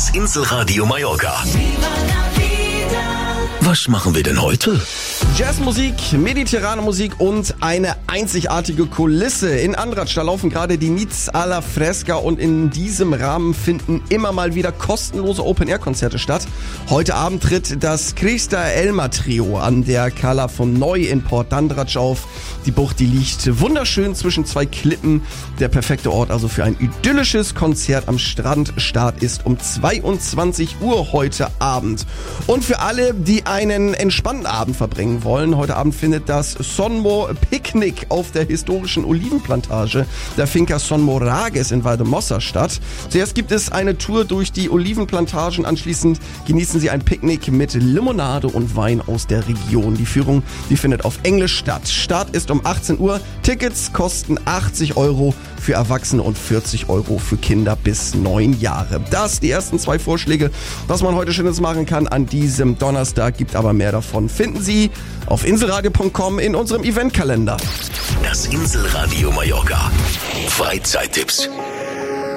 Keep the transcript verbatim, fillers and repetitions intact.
Das Inselradio Mallorca. Was machen wir denn heute? Jazzmusik, mediterrane Musik und eine einzigartige Kulisse. In Andratx, da laufen gerade die Nits a la Fresca und in diesem Rahmen finden immer mal wieder kostenlose Open-Air-Konzerte statt. Heute Abend tritt das Crista Elma Trio an der Cala von Neu in Port d'Andratx auf. Die Bucht, die liegt wunderschön zwischen zwei Klippen. Der perfekte Ort also für ein idyllisches Konzert am Strand. Start ist um zweiundzwanzig Uhr heute Abend. Und für alle, die einen entspannten Abend verbringen wollen, heute Abend findet das Sonmo Picknick auf der historischen Olivenplantage der Finca Son Moragues in Valdemossa statt. Zuerst gibt es eine Tour durch die Olivenplantagen, anschließend genießen Sie ein Picknick mit Limonade und Wein aus der Region. Die Führung, die findet auf Englisch statt. Start ist um achtzehn Uhr. Tickets kosten achtzig Euro für Erwachsene und vierzig Euro für Kinder bis neun Jahre. Das die ersten zwei Vorschläge, was man heute Schönes machen kann an diesem Donnerstag. Gibt aber mehr davon. Finden Sie auf inselradio punkt com in unserem Eventkalender. Das Inselradio Mallorca. Freizeittipps.